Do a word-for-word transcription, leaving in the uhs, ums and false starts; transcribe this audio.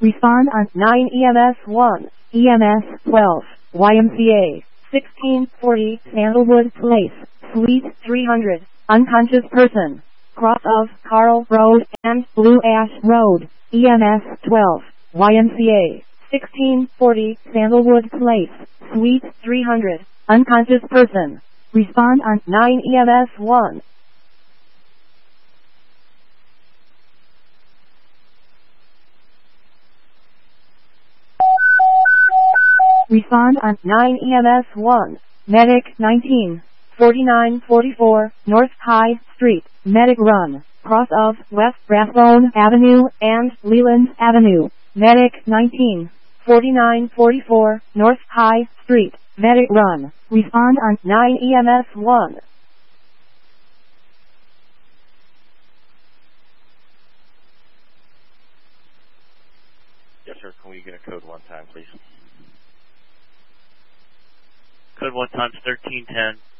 Respond on nine E M S one, E M S twelve, Y M C A, sixteen forty Sandalwood Place, Suite three hundred, unconscious person, cross of Carl Road and Blue Ash Road, E M S twelve, Y M C A, sixteen forty Sandalwood Place, Suite three hundred, unconscious person. Respond on nine E M S one. Respond on nine E M S one. Medic nineteen forty-nine forty-four North High Street, Medic Run, cross of West Rathbone Avenue and Leland Avenue. Medic nineteen forty-nine forty-four North High Street, Medic Run. Respond on nine E M S one. Yes, sir. Can we get a code one time, please? Code one times thirteen ten.